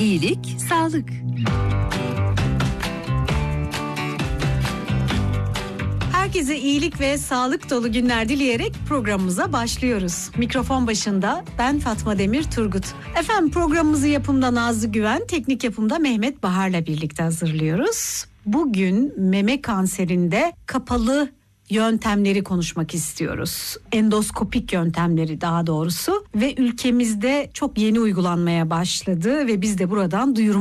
İyilik, sağlık. Herkese iyilik ve sağlık dolu günler dileyerek programımıza başlıyoruz. Mikrofon başında ben Fatma Demir Turgut. Efendim, programımızı yapımda Nazlı Güven, teknik yapımda Mehmet Bahar'la birlikte hazırlıyoruz. Bugün meme kanserinde kapalı yöntemleri konuşmak istiyoruz. Endoskopik yöntemleri daha doğrusu ve ülkemizde çok yeni uygulanmaya başladı ve biz de buradan duyurmak